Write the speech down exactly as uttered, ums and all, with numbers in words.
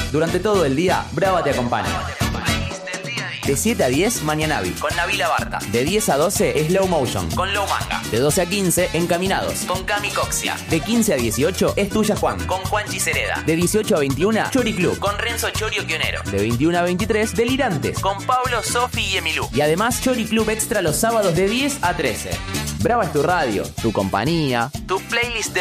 Durante todo el día, Brava te acompaña. De siete a diez, Mañanavi, con Nabila Barta. De diez a doce, Slow Motion, con Low Manga. De doce a quince, Encaminados, con Cami Coxia. De quince a dieciocho, Es Tuya Juan, con Juanchi Cereda. De dieciocho a veintiuno, Chori Club, con Renzo Chorio Quionero. De veintiuno a veintitrés, Delirantes, con Pablo, Sofi y Emilú. Y además, Chori Club Extra los sábados de diez a trece. Brava es tu radio, tu compañía, tu playlist de